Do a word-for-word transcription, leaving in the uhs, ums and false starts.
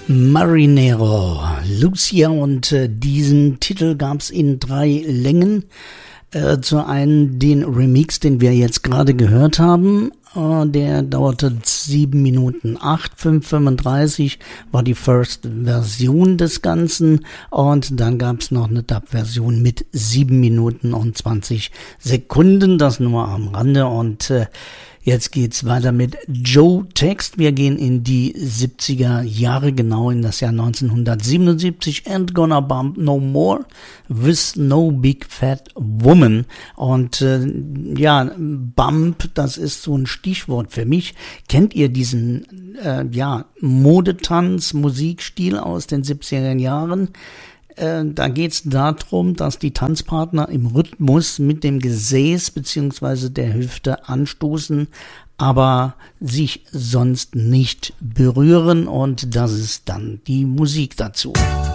Marinero, Lucia, und äh, diesen Titel gab's in drei Längen. Äh, zu einem den Remix, den wir jetzt gerade gehört haben, äh, der dauerte sieben Minuten acht, fünf fünfunddreißig, war die First Version des Ganzen, und dann gab's noch eine Dub-Version mit sieben Minuten und zwanzig Sekunden, das nur am Rande. Und äh, jetzt geht's weiter mit Joe Text. Wir gehen in die siebziger Jahre, genau in das Jahr neunzehnhundertsiebenundsiebzig. Ain't Gonna Bump No More with No Big Fat Woman. Und äh, ja, Bump, das ist so ein Stichwort für mich. Kennt ihr diesen äh, ja Modetanz, Musikstil aus den siebziger Jahren? Äh, da geht es darum, dass die Tanzpartner im Rhythmus mit dem Gesäß bzw. der Hüfte anstoßen, aber sich sonst nicht berühren, und das ist dann die Musik dazu.